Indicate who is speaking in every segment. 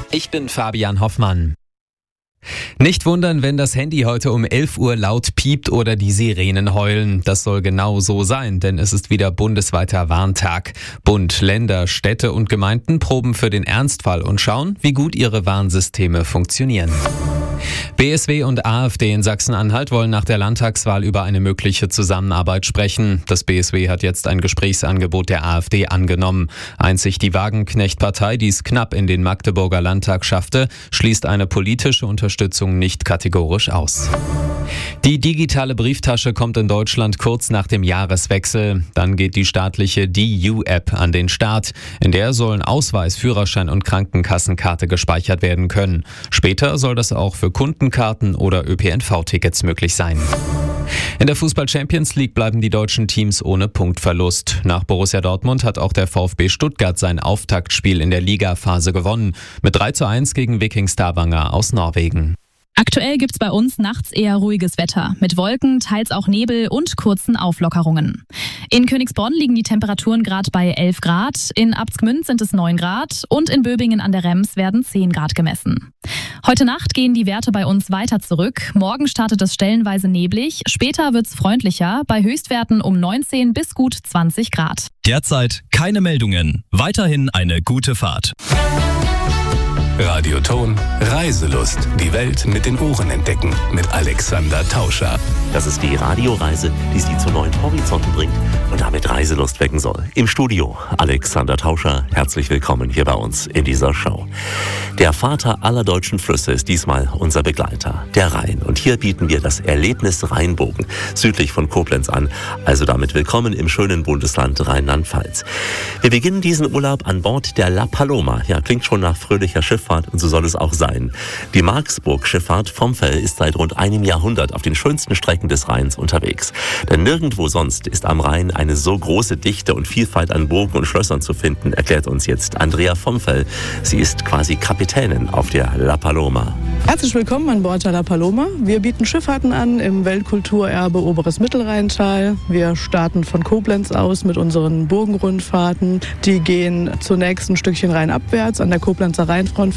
Speaker 1: Ich bin Fabian Hoffmann. Nicht wundern, wenn das Handy heute um 11 Uhr laut piept oder die Sirenen heulen. Das soll genau so sein, denn es ist wieder bundesweiter Warntag. Bund, Länder, Städte und Gemeinden proben für den Ernstfall und schauen, wie gut ihre Warnsysteme funktionieren. BSW und AfD in Sachsen-Anhalt wollen nach der Landtagswahl über eine mögliche Zusammenarbeit sprechen. Das BSW hat jetzt ein Gesprächsangebot der AfD angenommen. Einzig die Wagenknecht-Partei, die es knapp in den Magdeburger Landtag schaffte, schließt eine politische Unterstützung nicht kategorisch aus. Die digitale Brieftasche kommt in Deutschland kurz nach dem Jahreswechsel. Dann geht die staatliche DU-App an den Start. In der sollen Ausweis, Führerschein und Krankenkassenkarte gespeichert werden können. Später soll das auch für Kundenkarten oder ÖPNV-Tickets möglich sein. In der Fußball-Champions League bleiben die deutschen Teams ohne Punktverlust. Nach Borussia Dortmund hat auch der VfB Stuttgart sein Auftaktspiel in der Ligaphase gewonnen. Mit 3:1 gegen Viking Stavanger aus Norwegen.
Speaker 2: Aktuell gibt's bei uns nachts eher ruhiges Wetter, mit Wolken, teils auch Nebel und kurzen Auflockerungen. In Königsbronn liegen die Temperaturen gerade bei 11 Grad, in Abtsgmünd sind es 9 Grad und in Böbingen an der Rems werden 10 Grad gemessen. Heute Nacht gehen die Werte bei uns weiter zurück. Morgen startet es stellenweise neblig, später wird's freundlicher, bei Höchstwerten um 19 bis gut 20 Grad.
Speaker 3: Derzeit keine Meldungen. Weiterhin eine gute Fahrt.
Speaker 4: Radioton Reiselust. Die Welt mit den Ohren entdecken. Mit Alexander Tauscher.
Speaker 5: Das ist die Radioreise, die Sie zu neuen Horizonten bringt und damit Reiselust wecken soll. Im Studio Alexander Tauscher. Herzlich willkommen hier bei uns in dieser Show. Der Vater aller deutschen Flüsse ist diesmal unser Begleiter, der Rhein. Und hier bieten wir das Erlebnis Rheinbogen südlich von Koblenz an. Also damit willkommen im schönen Bundesland Rheinland-Pfalz. Wir beginnen diesen Urlaub an Bord der La Paloma. Ja, klingt schon nach fröhlicher Schifffahrt und so soll es auch sein. Die Marksburg-Schifffahrt Vommfell ist seit rund einem Jahrhundert auf den schönsten Strecken des Rheins unterwegs. Denn nirgendwo sonst ist am Rhein eine so große Dichte und Vielfalt an Burgen und Schlössern zu finden, erklärt uns jetzt Andrea Vommfell. Sie ist quasi Kapitänin auf der La Paloma.
Speaker 6: Herzlich willkommen an Bord der La Paloma. Wir bieten Schifffahrten an im Weltkulturerbe Oberes Mittelrheintal. Wir starten von Koblenz aus mit unseren Burgenrundfahrten. Die gehen zunächst ein Stückchen rheinabwärts an der Koblenzer Rheinfront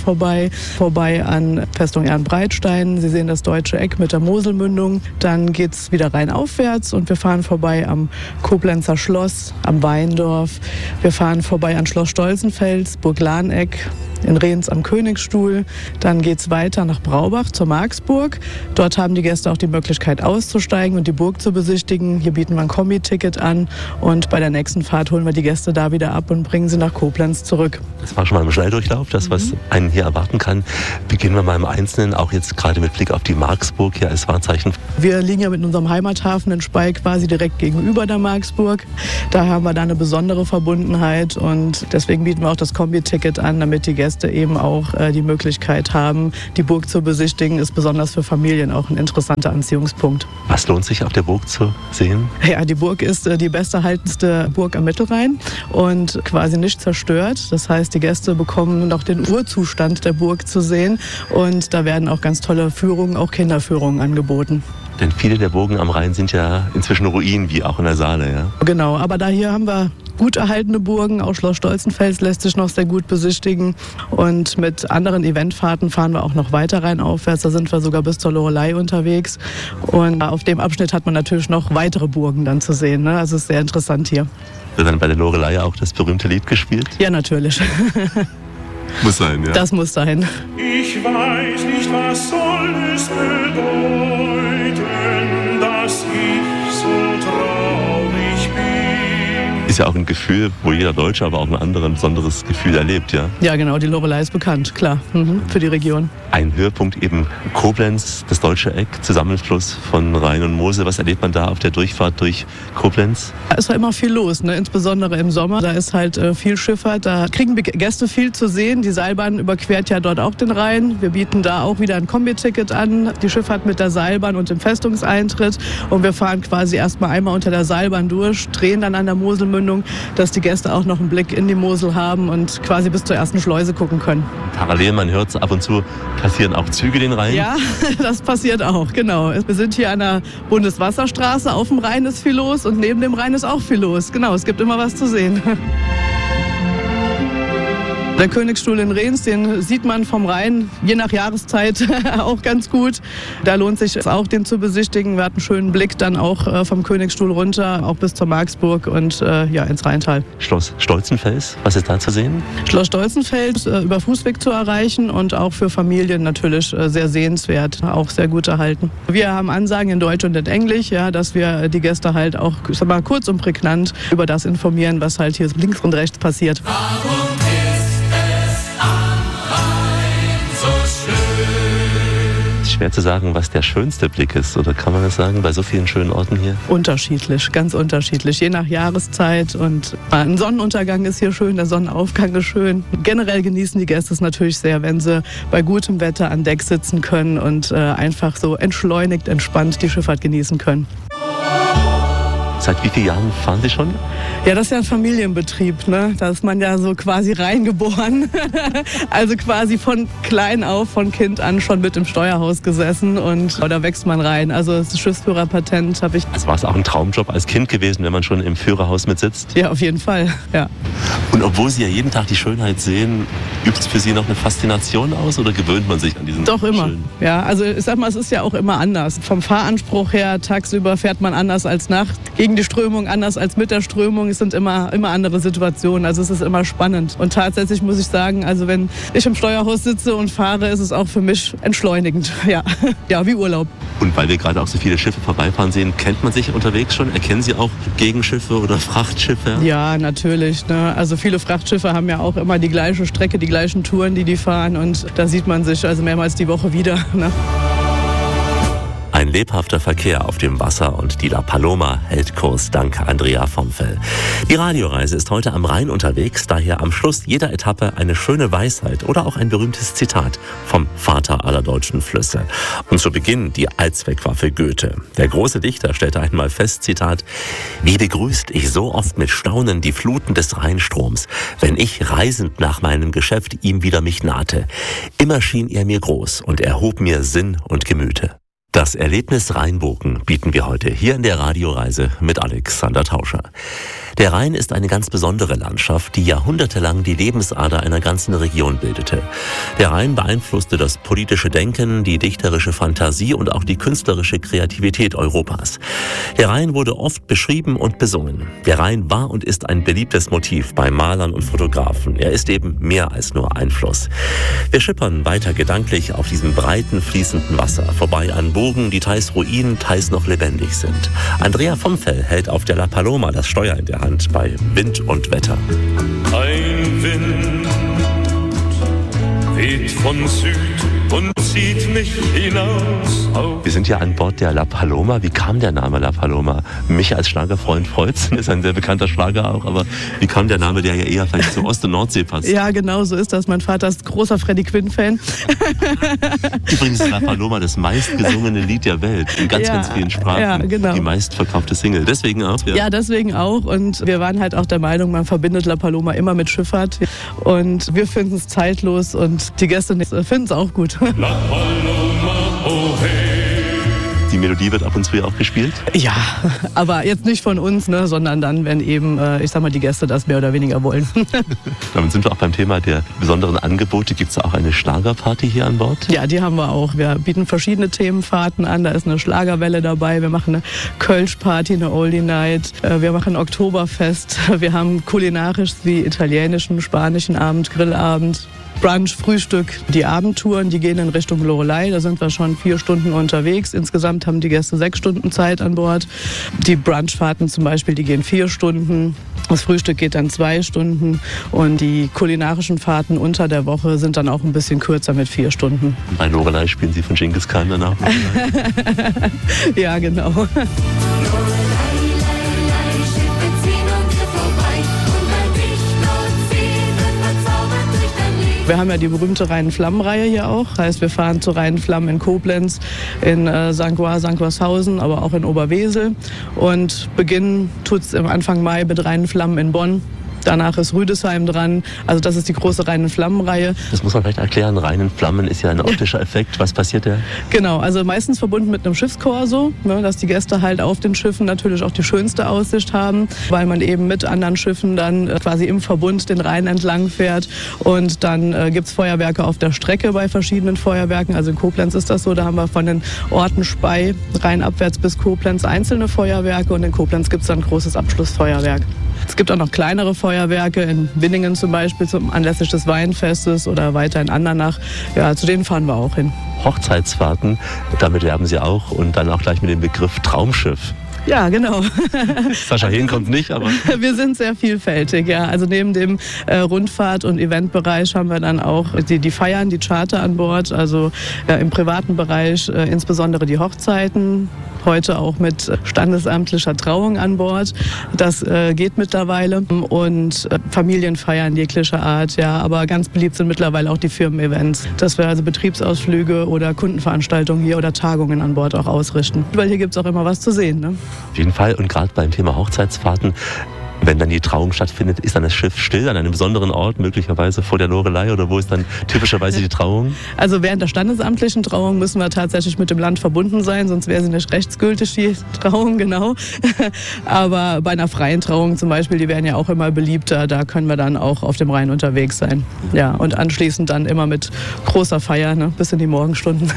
Speaker 6: vorbei an Festung Ehrenbreitstein. Sie sehen das Deutsche Eck mit der Moselmündung. Dann geht's wieder rheinaufwärts und wir fahren vorbei am Koblenzer Schloss, am Weindorf. Wir fahren vorbei an Schloss Stolzenfels, Burg Lahneck, in Rehns am Königsstuhl. Dann geht's weiter nach Braubach zur Marksburg. Dort haben die Gäste auch die Möglichkeit auszusteigen und die Burg zu besichtigen. Hier bieten wir ein Kombi-Ticket an und bei der nächsten Fahrt holen wir die Gäste da wieder ab und bringen sie nach Koblenz zurück.
Speaker 5: Das war schon mal im Schnelldurchlauf, das was einen hier erwarten kann. Beginnen wir mal im Einzelnen, auch jetzt gerade mit Blick auf die Marksburg hier als Wahrzeichen.
Speaker 6: Wir liegen ja mit unserem Heimathafen in Spey quasi direkt gegenüber der Marksburg. Da haben wir da eine besondere Verbundenheit und deswegen bieten wir auch das Kombi-Ticket an, damit die Gäste eben auch die Möglichkeit haben, die Burg zu besichtigen, ist besonders für Familien auch ein interessanter Anziehungspunkt.
Speaker 5: Was lohnt sich auf der Burg zu sehen?
Speaker 6: Ja, die Burg ist die besterhaltenste Burg am Mittelrhein und quasi nicht zerstört. Das heißt, die Gäste bekommen noch den Urzustand der Burg zu sehen und da werden auch ganz tolle Führungen, auch Kinderführungen angeboten.
Speaker 5: Denn viele der Burgen am Rhein sind ja inzwischen Ruinen, wie auch in der Saale, ja?
Speaker 6: Genau, aber da hier haben wir gut erhaltene Burgen, auch Schloss Stolzenfels lässt sich noch sehr gut besichtigen und mit anderen Eventfahrten fahren wir auch noch weiter rheinaufwärts, da sind wir sogar bis zur Loreley unterwegs und auf dem Abschnitt hat man natürlich noch weitere Burgen dann zu sehen, ne? Also es ist sehr interessant hier.
Speaker 5: Wird dann bei der Loreley auch das berühmte Lied gespielt?
Speaker 6: Ja, natürlich.
Speaker 5: Muss sein, ja.
Speaker 6: Das muss sein.
Speaker 7: Ich weiß nicht, was soll es bedeuten, dass ich so traurig bin.
Speaker 5: Ist ja auch ein Gefühl, wo jeder Deutsche aber auch ein anderes, besonderes Gefühl erlebt, ja?
Speaker 6: Ja, genau, die Loreley ist bekannt, klar, für die Region.
Speaker 5: Ein Höhepunkt eben Koblenz, das Deutsche Eck, Zusammenfluss von Rhein und Mosel. Was erlebt man da auf der Durchfahrt durch Koblenz?
Speaker 6: Da ist ja immer viel los, ne? Insbesondere im Sommer. Da ist halt viel Schifffahrt, da kriegen Gäste viel zu sehen. Die Seilbahn überquert ja dort auch den Rhein. Wir bieten da auch wieder ein Kombi-Ticket an, die Schifffahrt mit der Seilbahn und dem Festungseintritt. Und wir fahren quasi erstmal einmal unter der Seilbahn durch, drehen dann an der Moselmündung, dass die Gäste auch noch einen Blick in die Mosel haben und quasi bis zur ersten Schleuse gucken können.
Speaker 5: Parallel, man hört es ab und zu, passieren auch Züge den Rhein?
Speaker 6: Ja, das passiert auch, genau. Wir sind hier an der Bundeswasserstraße, auf dem Rhein ist viel los und neben dem Rhein ist auch viel los. Genau, es gibt immer was zu sehen. Der Königsstuhl in Rehns, den sieht man vom Rhein, je nach Jahreszeit auch ganz gut. Da lohnt sich auch, den zu besichtigen. Wir hatten einen schönen Blick dann auch vom Königsstuhl runter, auch bis zur Marksburg und ins Rheintal.
Speaker 5: Schloss Stolzenfels, was ist da zu sehen?
Speaker 6: Schloss Stolzenfels über Fußweg zu erreichen und auch für Familien natürlich sehr sehenswert, auch sehr gut erhalten. Wir haben Ansagen in Deutsch und in Englisch, ja, dass wir die Gäste halt auch, ich sag mal, kurz und prägnant über das informieren, was halt hier links und rechts passiert.
Speaker 7: Warum ist es am Rhein so schön?
Speaker 5: Schwer zu sagen, was der schönste Blick ist, oder kann man das sagen, bei so vielen schönen Orten hier?
Speaker 6: Unterschiedlich, ganz unterschiedlich, je nach Jahreszeit. Und ein Sonnenuntergang ist hier schön, der Sonnenaufgang ist schön. Generell genießen die Gäste es natürlich sehr, wenn sie bei gutem Wetter an Deck sitzen können und einfach so entschleunigt, entspannt die Schifffahrt genießen können.
Speaker 5: Seit wie vielen Jahren fahren Sie schon?
Speaker 6: Ja, das ist ja ein Familienbetrieb, ne? Da ist man ja so quasi reingeboren. Also quasi von klein auf, von Kind an schon mit im Steuerhaus gesessen und da wächst man rein. Also das Schiffsführerpatent habe ich.
Speaker 5: Also war es auch ein Traumjob als Kind gewesen, wenn man schon im Führerhaus mit sitzt?
Speaker 6: Ja, auf jeden Fall, ja.
Speaker 5: Und obwohl Sie ja jeden Tag die Schönheit sehen, übt es für Sie noch eine Faszination aus oder gewöhnt man sich an diesen
Speaker 6: Doch immer,
Speaker 5: schönen?
Speaker 6: ja. Also ich sag mal, es ist ja auch immer anders. Vom Fahranspruch her, tagsüber fährt man anders als Nacht. Gegen die Strömung anders als mit der Strömung. Es sind immer andere Situationen. Also es ist immer spannend. Und tatsächlich muss ich sagen, also wenn ich im Steuerhaus sitze und fahre, ist es auch für mich entschleunigend. Ja, ja, wie Urlaub.
Speaker 5: Und weil wir gerade auch so viele Schiffe vorbeifahren sehen, kennt man sich unterwegs schon? Erkennen Sie auch Gegenschiffe oder Frachtschiffe?
Speaker 6: Ja, natürlich. Ne? Also viele Frachtschiffe haben ja auch immer die gleiche Strecke, die gleichen Touren, die fahren. Und da sieht man sich also mehrmals die Woche wieder. Ne?
Speaker 5: Ein lebhafter Verkehr auf dem Wasser und die La Paloma hält Kurs dank Andrea Vomfell. Die Radioreise ist heute am Rhein unterwegs, daher am Schluss jeder Etappe eine schöne Weisheit oder auch ein berühmtes Zitat vom Vater aller deutschen Flüsse. Und zu Beginn die Allzweckwaffe Goethe. Der große Dichter stellte einmal fest, Zitat: Wie begrüßt ich so oft mit Staunen die Fluten des Rheinstroms, wenn ich reisend nach meinem Geschäft ihm wieder mich nahte. Immer schien er mir groß und erhob mir Sinn und Gemüte. Das Erlebnis Rheinbogen bieten wir heute hier in der Radioreise mit Alexander Tauscher. Der Rhein ist eine ganz besondere Landschaft, die jahrhundertelang die Lebensader einer ganzen Region bildete. Der Rhein beeinflusste das politische Denken, die dichterische Fantasie und auch die künstlerische Kreativität Europas. Der Rhein wurde oft beschrieben und besungen. Der Rhein war und ist ein beliebtes Motiv bei Malern und Fotografen. Er ist eben mehr als nur ein Fluss. Wir schippern weiter gedanklich auf diesem breiten, fließenden Wasser, vorbei an Burgen, die teils Ruinen, teils noch lebendig sind. Andrea Vomfell hält auf der La Paloma das Steuer in der Hand bei Wind und Wetter.
Speaker 7: Ein Wind weht von Süd und zieht mich hinaus auf.
Speaker 5: Wir sind ja an Bord der La Paloma. Wie kam der Name La Paloma? Mich als Schlagerfreund freut's. Ist ein sehr bekannter Schlager auch, aber wie kam der Name, der ja eher vielleicht zur Ost- und Nordsee passt?
Speaker 6: Ja, genau so ist das. Mein Vater ist großer Freddie Quinn-Fan.
Speaker 5: Übrigens ist La Paloma das meistgesungene Lied der Welt in ganz vielen Sprachen.
Speaker 6: Ja, genau.
Speaker 5: Die meistverkaufte Single. Deswegen auch.
Speaker 6: Ja, deswegen auch. Und wir waren halt auch der Meinung, man verbindet La Paloma immer mit Schifffahrt. Und wir finden es zeitlos und die Gäste finden es auch gut.
Speaker 7: La Paloma, oh hey.
Speaker 5: Die Melodie wird ab und zu ja auch gespielt?
Speaker 6: Ja, aber jetzt nicht von uns, ne, sondern dann, wenn eben, ich sag mal, die Gäste das mehr oder weniger wollen.
Speaker 5: Damit sind wir auch beim Thema der besonderen Angebote. Gibt es auch eine Schlagerparty hier an Bord?
Speaker 6: Ja, die haben wir auch. Wir bieten verschiedene Themenfahrten an. Da ist eine Schlagerwelle dabei. Wir machen eine Kölsch-Party, eine Oldie Night. Wir machen ein Oktoberfest. Wir haben kulinarisch wie italienischen, spanischen Abend, Grillabend. Brunch, Frühstück, die Abendtouren, die gehen in Richtung Loreley. Da sind wir schon 4 Stunden unterwegs. Insgesamt haben die Gäste 6 Stunden Zeit an Bord. Die Brunchfahrten zum Beispiel, die gehen 4 Stunden. Das Frühstück geht dann 2 Stunden. Und die kulinarischen Fahrten unter der Woche sind dann auch ein bisschen kürzer mit 4 Stunden.
Speaker 5: Und bei Loreley spielen Sie von Genghis Khan danach?
Speaker 6: Ja, genau. Wir haben ja die berühmte Rhein-Flammen-Reihe hier auch. Heißt, wir fahren zu Rhein-Flammen in Koblenz, in St. Goarshausen, aber auch in Oberwesel. Und beginnen tut es im Anfang Mai mit Rhein-Flammen in Bonn. Danach ist Rüdesheim dran. Also das ist die große Rhein- und Flammenreihe.
Speaker 5: Das muss man vielleicht erklären. Rhein und Flammen ist ja ein optischer Effekt. Was passiert da?
Speaker 6: Genau, also meistens verbunden mit einem Schiffskorso, ne, dass die Gäste halt auf den Schiffen natürlich auch die schönste Aussicht haben, weil man eben mit anderen Schiffen dann quasi im Verbund den Rhein entlang fährt. Und dann gibt's Feuerwerke auf der Strecke bei verschiedenen Feuerwerken. Also in Koblenz ist das so, da haben wir von den Orten Spey, rheinabwärts bis Koblenz einzelne Feuerwerke und in Koblenz gibt's dann ein großes Abschlussfeuerwerk. Es gibt auch noch kleinere Feuerwerke, in Winningen zum Beispiel anlässlich des Weinfestes oder weiter in Andernach. Ja, zu denen fahren wir auch hin.
Speaker 5: Hochzeitsfahrten, damit werben Sie auch und dann auch gleich mit dem Begriff Traumschiff.
Speaker 6: Ja, genau.
Speaker 5: Sascha Hehn kommt nicht, aber...
Speaker 6: Wir sind sehr vielfältig, ja. Also neben dem Rundfahrt- und Eventbereich haben wir dann auch die Feiern, die Charter an Bord. Also im privaten Bereich insbesondere die Hochzeiten. Heute auch mit standesamtlicher Trauung an Bord. Das geht mittlerweile. Und Familienfeiern jeglicher Art, ja. Aber ganz beliebt sind mittlerweile auch die Firmen-Events. Dass wir also Betriebsausflüge oder Kundenveranstaltungen hier oder Tagungen an Bord auch ausrichten. Weil hier gibt es auch immer was zu sehen, ne?
Speaker 5: Auf jeden Fall. Und gerade beim Thema Hochzeitsfahrten, wenn dann die Trauung stattfindet, ist dann das Schiff still an einem besonderen Ort, möglicherweise vor der Loreley, oder wo ist dann typischerweise die Trauung?
Speaker 6: Also während der standesamtlichen Trauung müssen wir tatsächlich mit dem Land verbunden sein, sonst wäre sie nicht rechtsgültig, die Trauung, genau. Aber bei einer freien Trauung zum Beispiel, die werden ja auch immer beliebter, da können wir dann auch auf dem Rhein unterwegs sein. Ja, und anschließend dann immer mit großer Feier, ne, bis in die Morgenstunden.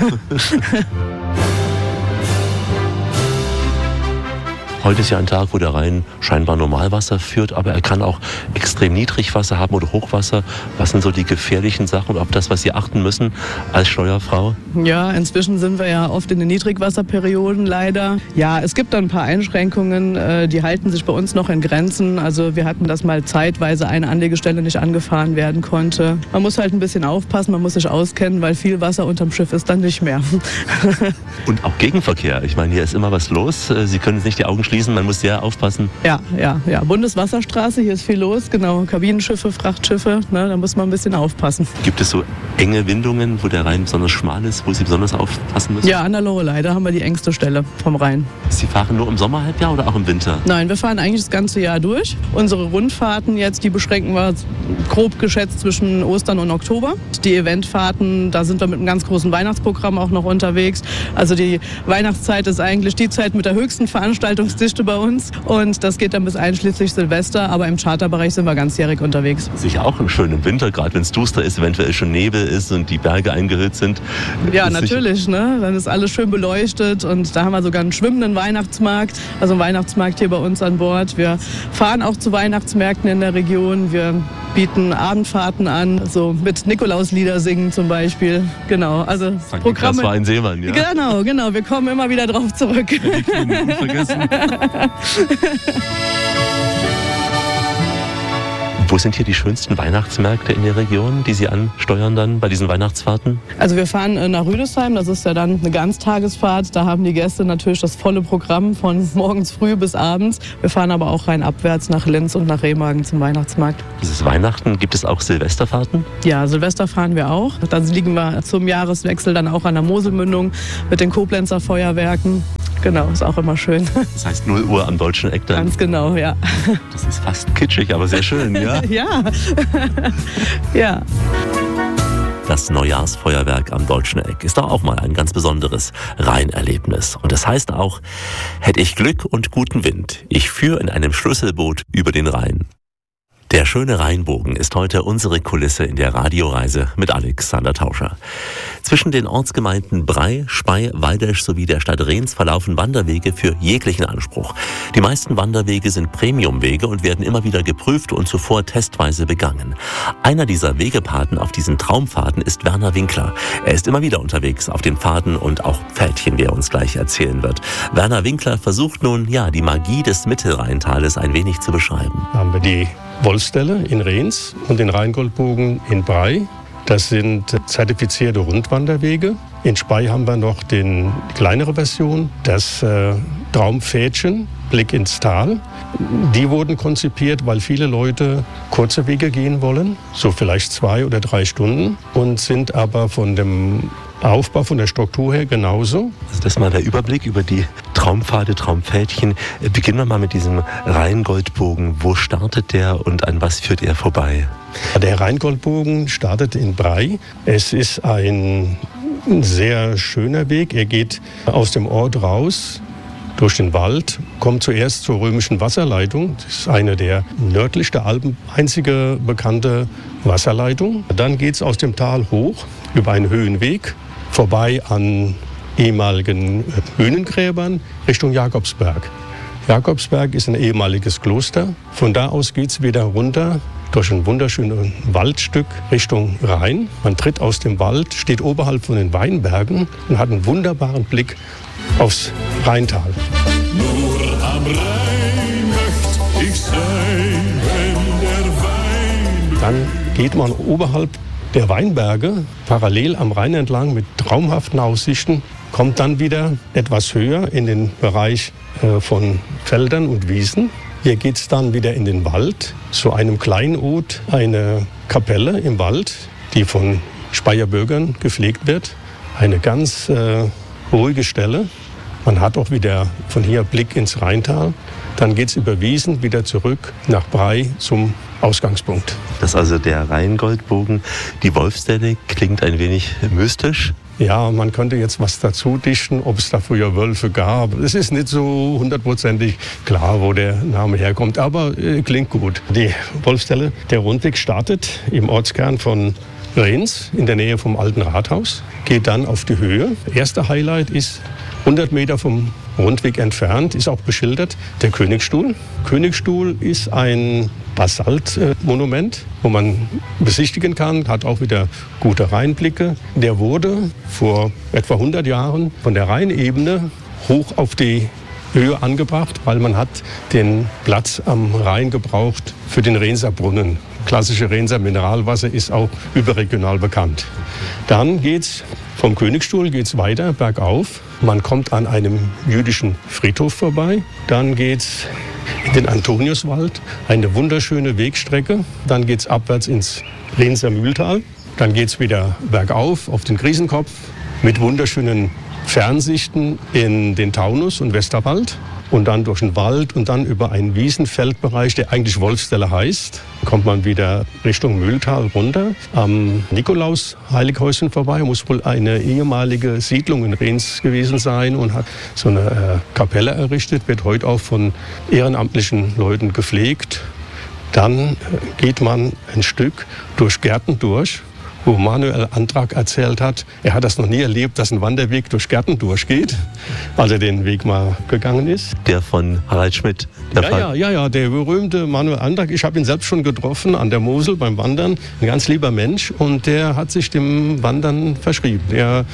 Speaker 5: Heute ist ja ein Tag, wo der Rhein scheinbar Normalwasser führt, aber er kann auch extrem Niedrigwasser haben oder Hochwasser. Was sind so die gefährlichen Sachen und auf das, was Sie achten müssen als Steuerfrau?
Speaker 6: Ja, inzwischen sind wir ja oft in den Niedrigwasserperioden leider. Ja, es gibt dann ein paar Einschränkungen, die halten sich bei uns noch in Grenzen. Also wir hatten das mal zeitweise eine Anlegestelle nicht angefahren werden konnte. Man muss halt ein bisschen aufpassen, man muss sich auskennen, weil viel Wasser unterm Schiff ist dann nicht mehr.
Speaker 5: Und auch Gegenverkehr. Ich meine, hier ist immer was los. Sie können jetzt nicht die Augen schließen. Man muss sehr aufpassen.
Speaker 6: Ja. Bundeswasserstraße, hier ist viel los, genau. Kabinenschiffe, Frachtschiffe, ne, da muss man ein bisschen aufpassen.
Speaker 5: Gibt es so enge Windungen, wo der Rhein besonders schmal ist, wo Sie besonders aufpassen müssen?
Speaker 6: Ja, an der Loreley, da haben wir die engste Stelle vom Rhein.
Speaker 5: Sie fahren nur im Sommerhalbjahr oder auch im Winter?
Speaker 6: Nein, wir fahren eigentlich das ganze Jahr durch. Unsere Rundfahrten jetzt, die beschränken wir grob geschätzt zwischen Ostern und Oktober. Die Eventfahrten, da sind wir mit einem ganz großen Weihnachtsprogramm auch noch unterwegs. Also die Weihnachtszeit ist eigentlich die Zeit mit der höchsten Veranstaltungsdichte bei uns und das geht dann bis einschließlich Silvester, aber im Charterbereich sind wir ganzjährig unterwegs.
Speaker 5: Sicher auch im schönen Winter, gerade wenn es duster ist, eventuell schon Nebel ist und die Berge eingehüllt sind.
Speaker 6: Ja, natürlich, ne? Dann ist alles schön beleuchtet und da haben wir sogar einen schwimmenden Weihnachtsmarkt, also einen Weihnachtsmarkt hier bei uns an Bord. Wir fahren auch zu Weihnachtsmärkten in der Region, wir bieten Abendfahrten an, so mit Nikolauslieder singen zum Beispiel. Genau, also Programme.
Speaker 5: Das war ein Seemann, ja?
Speaker 6: Genau, wir kommen immer wieder drauf zurück.
Speaker 5: Vergessen. Wo sind hier die schönsten Weihnachtsmärkte in der Region, die Sie ansteuern dann bei diesen Weihnachtsfahrten?
Speaker 6: Also wir fahren nach Rüdesheim, das ist ja dann eine Ganztagesfahrt. Da haben die Gäste natürlich das volle Programm von morgens früh bis abends. Wir fahren aber auch rheinabwärts nach Linz und nach Remagen zum Weihnachtsmarkt.
Speaker 5: Dieses Weihnachten, gibt es auch Silvesterfahrten?
Speaker 6: Ja, Silvester fahren wir auch. Dann liegen wir zum Jahreswechsel dann auch an der Moselmündung mit den Koblenzer Feuerwerken. Genau, ist auch immer schön.
Speaker 5: Das heißt 0 Uhr am Deutschen Eck dann?
Speaker 6: Ganz genau, ja.
Speaker 5: Das ist fast kitschig, aber sehr schön, ja?
Speaker 6: Ja. Ja.
Speaker 5: Das Neujahrsfeuerwerk am Deutschen Eck ist doch auch mal ein ganz besonderes Rheinerlebnis. Und das heißt auch, hätte ich Glück und guten Wind, ich führe in einem Schlüsselboot über den Rhein. Der schöne Rheinbogen ist heute unsere Kulisse in der Radioreise mit Alexander Tauscher. Zwischen den Ortsgemeinden Brey, Spey, Waldesch sowie der Stadt Rehns verlaufen Wanderwege für jeglichen Anspruch. Die meisten Wanderwege sind Premiumwege und werden immer wieder geprüft und zuvor testweise begangen. Einer dieser Wegepaten auf diesen Traumfahrten ist Werner Winkler. Er ist immer wieder unterwegs auf den Pfaden und auch Pfältchen, wie er uns gleich erzählen wird. Werner Winkler versucht nun, die Magie des Mittelrheintales ein wenig zu beschreiben.
Speaker 8: Da haben wir die Wollstelle in Rehns und den Rheingoldbogen in Brey. Das sind zertifizierte Rundwanderwege. In Spey haben wir noch die kleinere Version, das Traumpfädchen, Blick ins Tal. Die wurden konzipiert, weil viele Leute kurze Wege gehen wollen, so vielleicht 2 oder 3 Stunden, und sind aber von dem Aufbau, von der Struktur her genauso.
Speaker 5: Also das ist mal der Überblick über die Traumpfade, Traumpfädchen. Beginnen wir mal mit diesem Rheingoldbogen. Wo startet der und an was führt er vorbei?
Speaker 8: Der Rheingoldbogen startet in Bray. Es ist ein sehr schöner Weg. Er geht aus dem Ort raus, durch den Wald, kommt zuerst zur römischen Wasserleitung. Das ist eine der nördlich der Alpen einzige bekannte Wasserleitung. Dann geht es aus dem Tal hoch über einen Höhenweg, vorbei an ehemaligen Höhlengräbern Richtung Jakobsberg. Jakobsberg ist ein ehemaliges Kloster. Von da aus geht es wieder runter durch ein wunderschönes Waldstück Richtung Rhein. Man tritt aus dem Wald, steht oberhalb von den Weinbergen und hat einen wunderbaren Blick aufs Rheintal.
Speaker 7: Nur am Rhein möcht ich sein, wenn der Wein...
Speaker 8: Dann geht man oberhalb der Weinberge parallel am Rhein entlang mit traumhaften Aussichten, kommt dann wieder etwas höher in den Bereich von Feldern und Wiesen. Hier geht es dann wieder in den Wald, zu einem Kleinod, eine Kapelle im Wald, die von Speyer Bürgern gepflegt wird. Eine ganz ruhige Stelle. Man hat auch wieder von hier Blick ins Rheintal. Dann geht es über Wiesen wieder zurück nach Bray zum Ausgangspunkt.
Speaker 5: Das ist also der Rheingoldbogen. Die Wolfsdelle klingt ein wenig mystisch.
Speaker 8: Ja, man könnte jetzt was dazu dichten, ob es da früher Wölfe gab. Es ist nicht so hundertprozentig klar, wo der Name herkommt, aber klingt gut. Die Wolfsdelle, der Rundweg startet im Ortskern von Rhens in der Nähe vom alten Rathaus, geht dann auf die Höhe. Erster Highlight ist 100 Meter vom Rundweg entfernt, ist auch beschildert, der Königstuhl. Königstuhl ist ein Basaltmonument, wo man besichtigen kann, hat auch wieder gute Rheinblicke. Der wurde vor etwa 100 Jahren von der Rheinebene hoch auf die Höhe angebracht, weil man hat den Platz am Rhein gebraucht für den Rhenser Brunnen. Klassische Rhenser Mineralwasser ist auch überregional bekannt. Dann geht's vom Königstuhl geht's weiter bergauf. Man kommt an einem jüdischen Friedhof vorbei. Dann geht's in den Antoniuswald, eine wunderschöne Wegstrecke. Dann geht's abwärts ins Rhenser Mühltal. Dann geht's wieder bergauf auf den Griesenkopf mit wunderschönen Fernsichten in den Taunus und Westerwald. Und dann durch den Wald und dann über einen Wiesenfeldbereich, der eigentlich Wolfsdelle heißt, kommt man wieder Richtung Mühltal runter. Am Nikolaus-Heilighäuschen vorbei, muss wohl eine ehemalige Siedlung in Rhens gewesen sein und hat so eine Kapelle errichtet, wird heute auch von ehrenamtlichen Leuten gepflegt. Dann geht man ein Stück durch Gärten durch, wo Manuel Antrag erzählt hat, er hat das noch nie erlebt, dass ein Wanderweg durch Gärten durchgeht, als er den Weg mal gegangen ist.
Speaker 5: Der von Harald Schmidt.
Speaker 8: Ja, der berühmte Manuel Antrag. Ich habe ihn selbst schon getroffen an der Mosel beim Wandern. Ein ganz lieber Mensch und der hat sich dem Wandern verschrieben. Er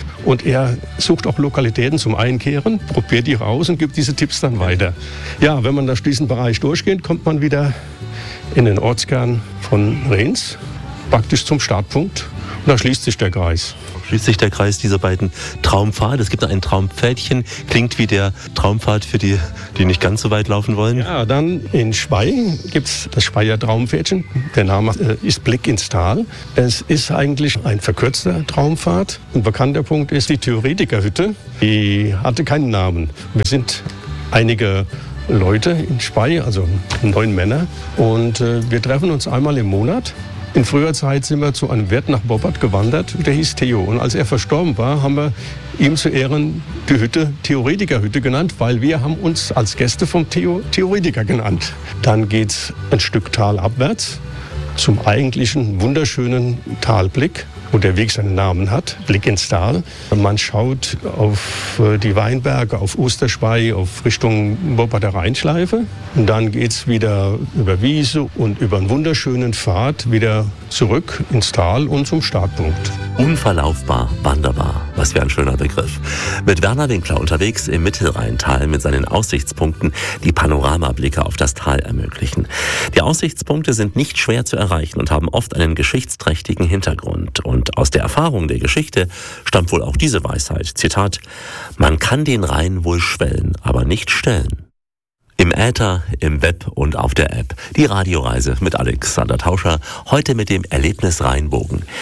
Speaker 8: sucht auch Lokalitäten zum Einkehren, probiert die raus und gibt diese Tipps dann weiter. Ja, wenn man durch diesen Bereich durchgeht, kommt man wieder in den Ortskern von Rhens, praktisch zum Startpunkt. Und da schließt sich der Kreis.
Speaker 5: Schließt sich der Kreis dieser beiden Traumpfade. Es gibt noch ein Traumpfädchen. Klingt wie der Traumpfad für die, die nicht ganz so weit laufen wollen.
Speaker 8: Ja, dann in Spey gibt es das Speyer Traumpfädchen. Der Name ist Blick ins Tal. Es ist eigentlich ein verkürzter Traumpfad. Ein bekannter Punkt ist die Theoretikerhütte. Die hatte keinen Namen. Wir sind einige Leute in Spey, also 9 Männer. Und wir treffen uns einmal im Monat. In früher Zeit sind wir zu einem Wirt nach Boppard gewandert, der hieß Theo. Und als er verstorben war, haben wir ihm zu Ehren die Hütte Theoretikerhütte genannt, weil wir haben uns als Gäste vom Theoretiker genannt. Dann geht's ein Stück Tal abwärts zum eigentlichen wunderschönen Talblick, wo der Weg seinen Namen hat, Blick ins Tal. Man schaut auf die Weinberge, auf Osterspey, auf Richtung Bopparder Rheinschleife. Und dann geht's wieder über Wiese und über einen wunderschönen Pfad wieder zurück ins Tal und zum Startpunkt.
Speaker 5: Unverlaufbar, wanderbar. Was für ein schöner Begriff. Mit Werner Winkler unterwegs im Mittelrheintal mit seinen Aussichtspunkten, die Panoramablicke auf das Tal ermöglichen. Die Aussichtspunkte sind nicht schwer zu erreichen und haben oft einen geschichtsträchtigen Hintergrund. Und aus der Erfahrung der Geschichte stammt wohl auch diese Weisheit. Zitat: Man kann den Rhein wohl schwellen, aber nicht stellen. Im Äther, im Web und auf der App. Die Radioreise mit Alexander Tauscher, heute mit dem Erlebnis Rheinbogen. Wir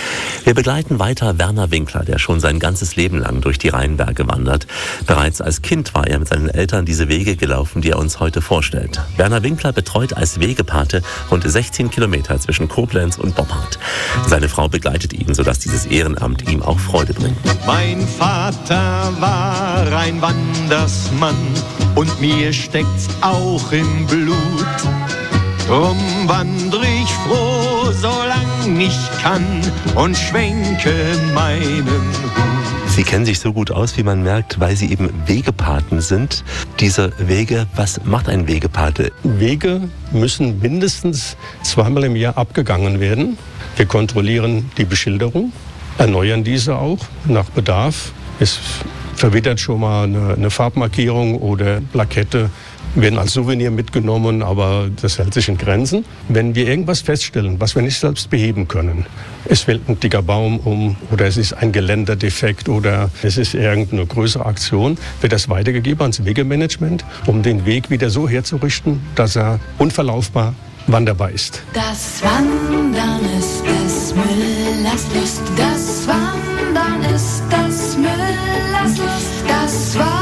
Speaker 5: Wir begleiten weiter Werner Winkler, der schon sein ganzes Leben lang durch die Rheinberge wandert. Bereits als Kind war er mit seinen Eltern diese Wege gelaufen, die er uns heute vorstellt. Werner Winkler betreut als Wegepate rund 16 Kilometer zwischen Koblenz und Boppard. Seine Frau begleitet ihn, sodass dieses Ehrenamt ihm auch Freude bringt.
Speaker 7: Mein Vater war ein Wandersmann und mir steckt's auch im Blut. Drum wandre ich froh, solang ich kann und schwenke meinen Hut.
Speaker 5: Sie kennen sich so gut aus, wie man merkt, weil Sie eben Wegepaten sind. Diese Wege, was macht ein Wegepate?
Speaker 8: Wege müssen mindestens 2-mal im Jahr abgegangen werden. Wir kontrollieren die Beschilderung, erneuern diese auch nach Bedarf. Es verwittert schon mal eine Farbmarkierung oder Plakette, werden als Souvenir mitgenommen, aber das hält sich in Grenzen. Wenn wir irgendwas feststellen, was wir nicht selbst beheben können, es fällt ein dicker Baum um oder es ist ein Geländerdefekt oder es ist irgendeine größere Aktion, wird das weitergegeben ans Wegemanagement, um den Weg wieder so herzurichten, dass er unverlaufbar wanderbar ist.
Speaker 9: Das Wandern ist des Müllers Lust, das Wandern ist des Müllers Lust, das Wandern.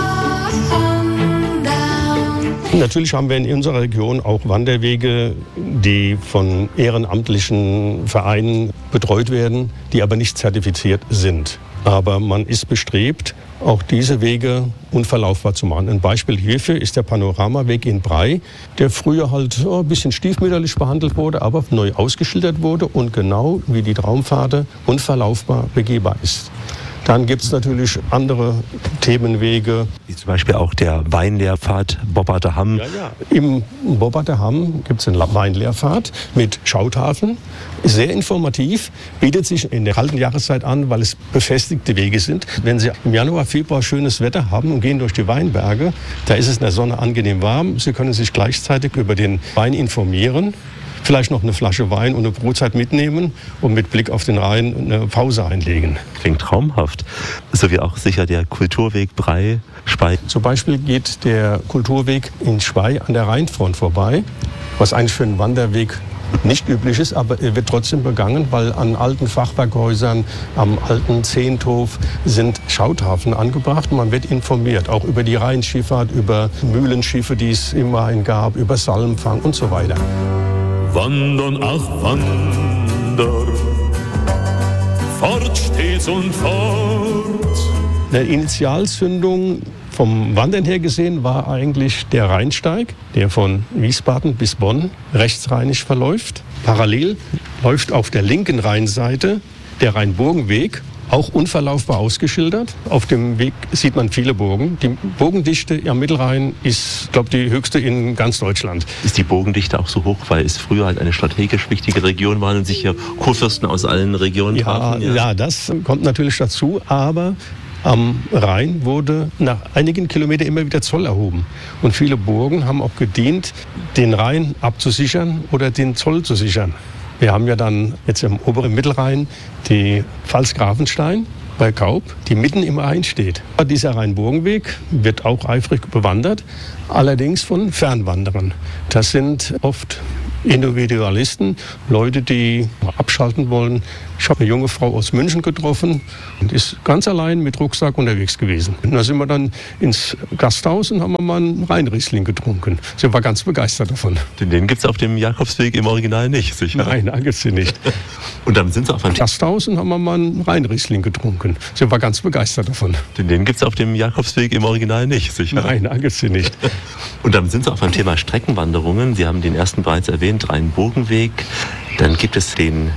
Speaker 8: Natürlich haben wir in unserer Region auch Wanderwege, die von ehrenamtlichen Vereinen betreut werden, die aber nicht zertifiziert sind. Aber man ist bestrebt, auch diese Wege unverlaufbar zu machen. Ein Beispiel hierfür ist der Panoramaweg in Bray, der früher halt ein bisschen stiefmütterlich behandelt wurde, aber neu ausgeschildert wurde und genau wie die Traumpfade unverlaufbar begehbar ist. Dann gibt es natürlich andere Themenwege.
Speaker 5: Wie zum Beispiel auch der Weinlehrpfad Bopparder Hamm.
Speaker 8: Ja. Im Bopparder Hamm gibt es einen Weinlehrpfad mit Schautafeln. Sehr informativ, bietet sich in der kalten Jahreszeit an, weil es befestigte Wege sind. Wenn Sie im Januar, Februar schönes Wetter haben und gehen durch die Weinberge, da ist es in der Sonne angenehm warm. Sie können sich gleichzeitig über den Wein informieren. Vielleicht noch eine Flasche Wein und eine Brotzeit mitnehmen und mit Blick auf den Rhein eine Pause einlegen.
Speaker 5: Klingt traumhaft. So wie auch sicher der Kulturweg Bray-Spey.
Speaker 8: Zum Beispiel geht der Kulturweg in Spey an der Rheinfront vorbei, was eigentlich für einen Wanderweg nicht üblich ist, aber er wird trotzdem begangen, weil an alten Fachwerkhäusern, am alten Zehnthof sind Schautafeln angebracht und man wird informiert, auch über die Rheinschifffahrt, über Mühlenschiffe, die es im Rhein gab, über Salmfang und so weiter.
Speaker 7: Wandern, ach Wander, fort stets und fort.
Speaker 8: Eine Initialzündung vom Wandern her gesehen war eigentlich der Rheinsteig, der von Wiesbaden bis Bonn rechtsrheinisch verläuft. Parallel läuft auf der linken Rheinseite der Rheinburgenweg, auch unverlaufbar ausgeschildert. Auf dem Weg sieht man viele Burgen. Die Burgendichte am Mittelrhein ist, glaube ich, die höchste in ganz Deutschland.
Speaker 5: Ist die Burgendichte auch so hoch, weil es früher halt eine strategisch wichtige Region war und sich hier Kurfürsten aus allen Regionen trafen?
Speaker 8: Ja, das kommt natürlich dazu, aber am Rhein wurde nach einigen Kilometern immer wieder Zoll erhoben. Und viele Burgen haben auch gedient, den Rhein abzusichern oder den Zoll zu sichern. Wir haben ja dann jetzt im oberen Mittelrhein die Pfalz Grafenstein bei Kaub, die mitten im Rhein steht. Dieser Rheinburgenweg wird auch eifrig bewandert, allerdings von Fernwanderern. Das sind oft Individualisten, Leute, die abschalten wollen. Ich habe eine junge Frau aus München getroffen und ist ganz allein mit Rucksack unterwegs gewesen. Und da sind wir dann ins Gasthaus und haben mal einen Rheinriesling getrunken. Sie war ganz begeistert davon.
Speaker 5: Den gibt es auf dem Jakobsweg im Original nicht, sicher?
Speaker 8: Nein, da gibt es den nicht.
Speaker 5: Und dann sind Sie auf einem
Speaker 8: Gasthaus und haben mal einen Rheinriesling getrunken. Sie war ganz begeistert davon.
Speaker 5: Den gibt es auf dem Jakobsweg im Original nicht, sicher?
Speaker 8: Nein, da gibt es den nicht.
Speaker 5: Und dann sind Sie auch beim Thema Streckenwanderungen. Sie haben den ersten bereits erwähnt, Rheinburgenweg. Dann gibt es den